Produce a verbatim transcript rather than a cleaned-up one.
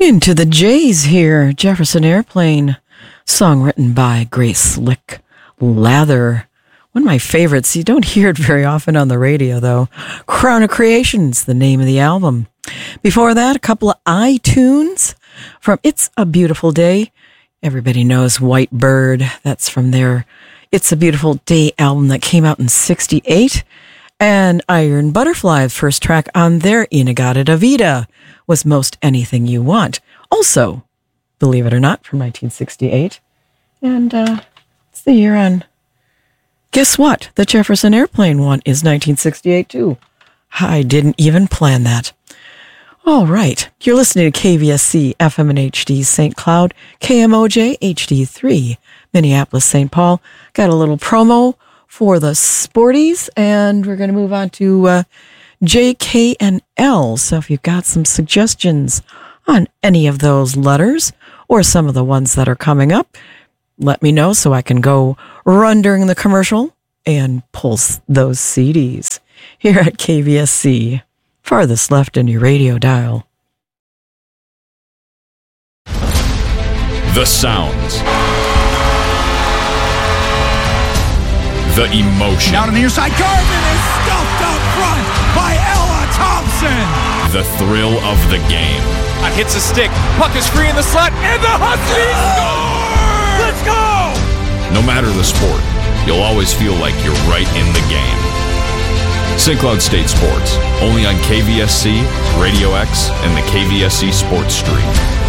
Into the Jays here, Jefferson Airplane, song written by Grace Slick Lather. One of my favorites. You don't hear it very often on the radio, though. Crown of Creation's the name of the album. Before that, a couple of iTunes from It's a Beautiful Day. Everybody knows White Bird. That's from their It's a Beautiful Day album that came out in sixty-eight. And Iron Butterfly, first track on their In-A-Gadda-Da-Vida, was Most Anything You Want. Also, believe it or not, from nineteen sixty-eight. And uh, it's the year on... Guess what? The Jefferson Airplane one is nineteen sixty-eight, too. I didn't even plan that. All right. You're listening to K V S C, F M and H D, Saint Cloud, K M O J, H D three, Minneapolis, Saint Paul. Got a little promo for the Sporties, and we're going to move on to uh, J, K, and L. So if you've got some suggestions on any of those letters or some of the ones that are coming up, let me know so I can go run during the commercial and pulse those C Ds here at K V S C, farthest left in your radio dial. The sounds. The emotion. Down on the near side, Garvin is stuffed up front by Ella Thompson. The thrill of the game. It hits a stick, puck is free in the slot, and the Huskies score! Let's go! No matter the sport, you'll always feel like you're right in the game. Saint Cloud State Sports, only on K V S C, Radio X, and the K V S C Sports Stream.